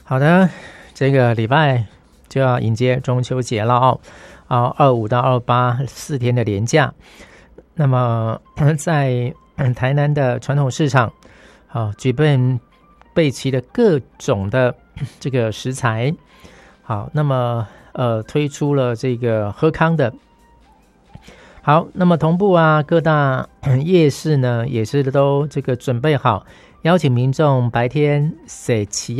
好的，这个礼拜就要迎接中秋节了25到28 4天的连假。那么在台南的传统市场举办备齐了各种的这个食材。好，那么推出了这个喝康的。好，那么同步各大夜市呢也是都这个准备好，邀请民众白天洗起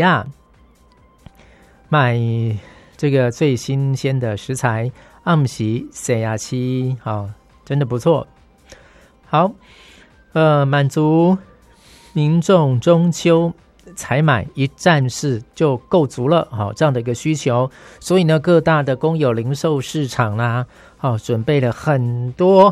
买这个最新鲜的食材，暗时洗起，好，真的不错。好，满足民众中秋采买一站式就够足了，好，这样的一个需求。所以呢，各大的公有零售市场啦，准备了很多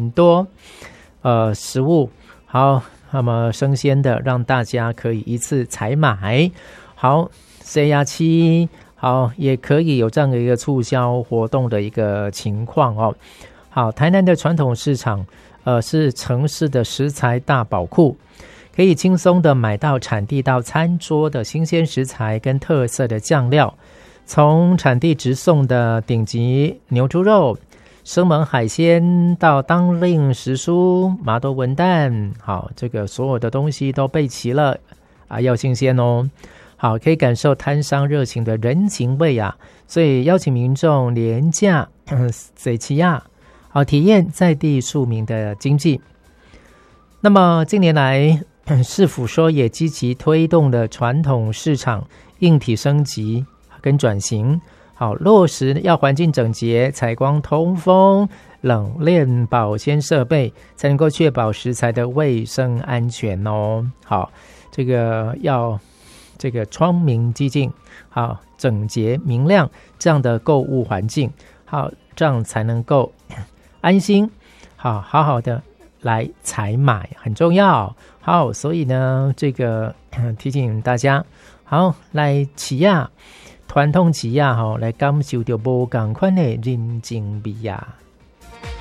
食物，好，那么生鲜的，让大家可以一次采买。好，洗期，好，也可以有这样的一个促销活动的一个情况哦。好，台南的传统市场，是城市的食材大宝库。可以轻松的买到产地到餐桌的新鲜食材跟特色的酱料，从产地直送的顶级牛猪肉、生猛海鲜到当令时蔬、麻豆文旦，好，这个所有的东西都备齐了要新鲜哦。好，可以感受摊商热情的人情味所以邀请民众廉价随起好，体验在地庶民的经济。那么近年来市府说也积极推动了传统市场硬体升级跟转型，好，落实要环境整洁、采光通风、冷链保鲜设备，才能够确保食材的卫生安全哦。好，这个要这个窗明几净，好，整洁明亮，这样的购物环境，好，这样才能够安心，好好的来采买，很重要。好，所以呢，这个提醒大家，好，来起传统起来感受到不同款的人情味